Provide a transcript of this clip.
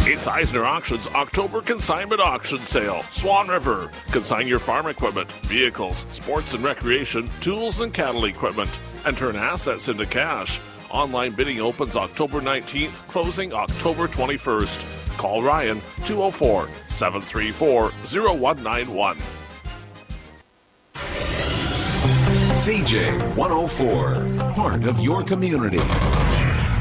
It's Eisner Auction's October Consignment Auction Sale. Swan River. Consign your farm equipment, vehicles, sports and recreation, tools and cattle equipment, and turn assets into cash. Online bidding opens October 19th, closing October 21st. Call Ryan 204-734-0191. CJ 104, part of your community.